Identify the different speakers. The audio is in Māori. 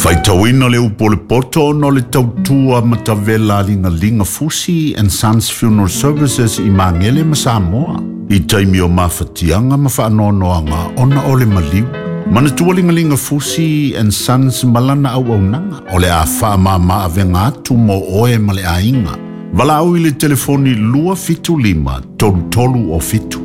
Speaker 1: Faitawina le upo le poto no le tautua matavela linga Fusi and Sons Funeral Services I Mangele ma Samoa. I taimi o mawhatianga ma whaanoanoanga ona o le maliu. Manatua linga Fusi and Sons malana au nanga. O le a wha avenga atu mo oe ma le ainga. Walau I le telefoni lua fitu lima, tolu o fitu.